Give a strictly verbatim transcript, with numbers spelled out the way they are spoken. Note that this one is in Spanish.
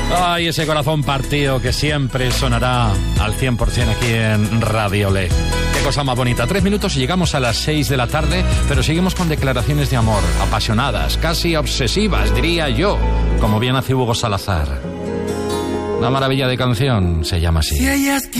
Ay, ese corazón partido que siempre sonará al cien por ciento aquí en Radio Le. Qué cosa más bonita. Tres minutos y llegamos a las seis de la tarde, pero seguimos con declaraciones de amor, apasionadas, casi obsesivas, diría yo, como bien hace Hugo Salazar. Una maravilla de canción, se llama así.